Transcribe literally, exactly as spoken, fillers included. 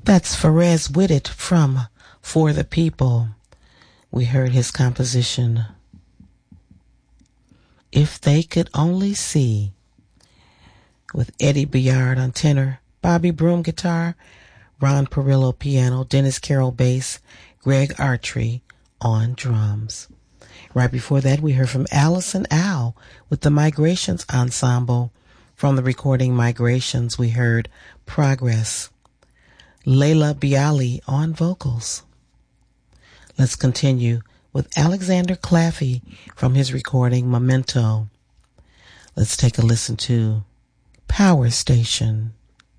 That's Fares Whitted from For the People. We heard his composition, If They Could Only See, with Eddie Biard on tenor, Bobby Broom guitar, Ron Perillo piano, Dennis Carroll bass, Greg Artry on drums. Right before that, we heard from Allison Al with the Migrations Ensemble. From the recording Migrations, we heard Progress. Layla Bialy on vocals. Let's continue with Alexander Claffey from his recording Memento. Let's take a listen to Power Station.